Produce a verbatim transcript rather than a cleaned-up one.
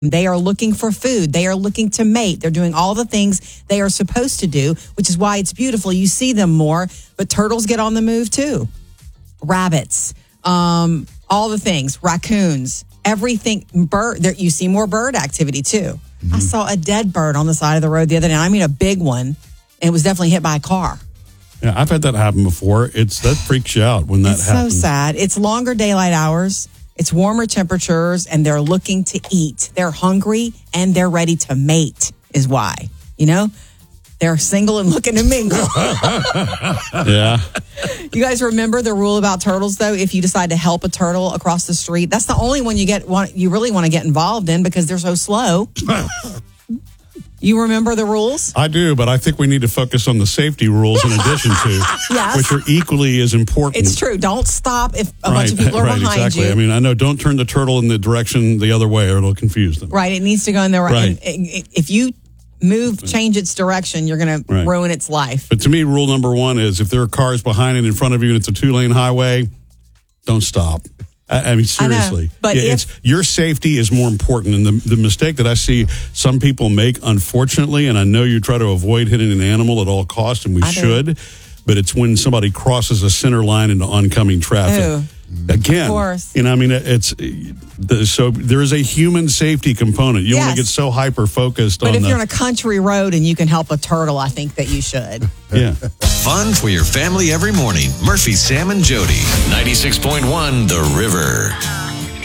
They are looking for food. They are looking to mate. They're doing all the things they are supposed to do, which is why it's beautiful. You see them more, but turtles get on the move too. Rabbits, um, all the things, raccoons, everything. Bird. There, you see more bird activity too. Mm-hmm. I saw a dead bird on the side of the road the other day. I mean, a big one, and it was definitely hit by a car. Yeah, I've had that happen before. It's that freaks you out when that it's happens. So sad. It's longer daylight hours. It's warmer temperatures, and they're looking to eat. They're hungry, and they're ready to mate, is why. You know? They're single and looking to mingle. Yeah. You guys remember the rule about turtles, though? If you decide to help a turtle across the street, that's the only one you get. Want, you really want to get involved in because they're so slow. You remember the rules? I do, but I think we need to focus on the safety rules in addition to, yes. which are equally as important. It's true. Don't stop if a right, bunch of people are right, behind exactly. you. I mean, I know, don't turn the turtle in the direction the other way or it'll confuse them. Right. It needs to go in the right. Right. And if you move, change its direction, you're going right. to ruin its life. But to me, rule number one is if there are cars behind and in front of you and it's a two-lane highway, don't stop. I, I mean, seriously. I know, but yeah, if, it's, your safety is more important. And the, the mistake that I see some people make, unfortunately, and I know you try to avoid hitting an animal at all costs, and we I should, do. but it's when somebody crosses a center line into oncoming traffic. Ooh. Again, of course. You know, I mean, it's so there is a human safety component. You yes. want to get so hyper focused but on. But if the, you're on a country road and you can help a turtle, I think that you should. Yeah. Fun for your family every morning. Murphy, Sam, and Jody. ninety-six point one The River.